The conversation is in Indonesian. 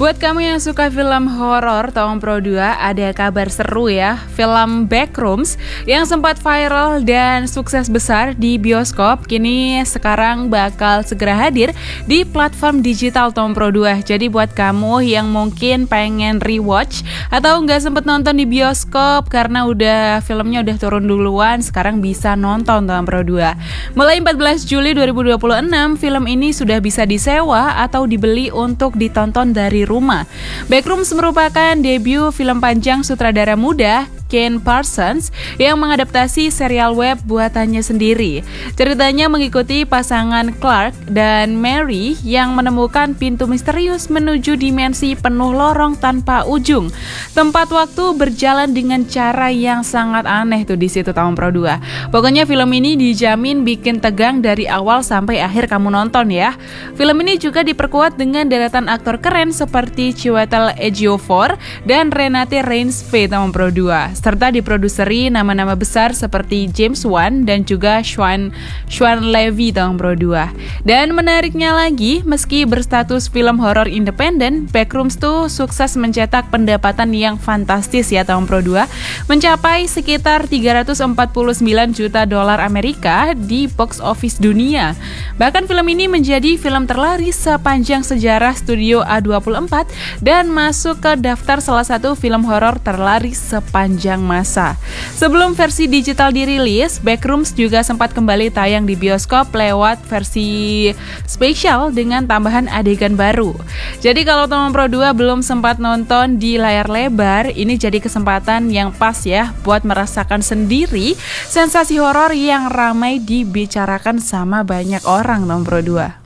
Buat kamu yang suka film horor tahun Pro 2, ada kabar seru ya. Film Backrooms yang sempat viral dan sukses besar di bioskop, kini sekarang bakal segera hadir di platform digital tahun Pro 2. Jadi buat kamu yang mungkin pengen rewatch atau nggak sempet nonton di bioskop karena filmnya udah turun duluan, sekarang bisa nonton tahun Pro 2. Mulai 14 Juli 2026, film ini sudah bisa disewa atau dibeli untuk ditonton dari rumah. Backrooms merupakan debut film panjang sutradara muda Ken Parsons yang mengadaptasi serial web buatannya sendiri. Ceritanya mengikuti pasangan Clark dan Mary yang menemukan pintu misterius menuju dimensi penuh lorong tanpa ujung. Tempat waktu berjalan dengan cara yang sangat aneh tuh di situ tahun Pro 2. Pokoknya film ini dijamin bikin tegang dari awal sampai akhir kamu nonton ya. Film ini juga diperkuat dengan deretan aktor keren seperti Chiwetel Ejiofor dan Renate Reinsve tahun Pro 2. Serta diproduseri nama-nama besar seperti James Wan dan juga Shawn Levy tahun Pro 2. Dan menariknya lagi, meski berstatus film horor independen, Backrooms tuh sukses mencetak pendapatan yang fantastis ya tahun Pro 2, mencapai sekitar 349 juta dolar Amerika di box office dunia. Bahkan film ini menjadi film terlaris sepanjang sejarah studio A24 dan masuk ke daftar salah satu film horor terlaris sepanjang masa. Sebelum versi digital dirilis, Backrooms juga sempat kembali tayang di bioskop lewat versi spesial dengan tambahan adegan baru. Jadi kalau teman Pro 2 belum sempat nonton di layar lebar, ini jadi kesempatan yang pas ya buat merasakan sendiri sensasi horor yang ramai dibicarakan sama banyak orang teman Pro 2.